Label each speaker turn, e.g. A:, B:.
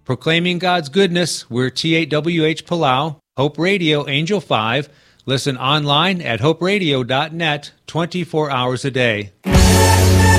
A: Proclaiming God's goodness, we're T8WH Palau, Hope Radio Angel 5. Listen online at hoperadio.net 24 hours a day.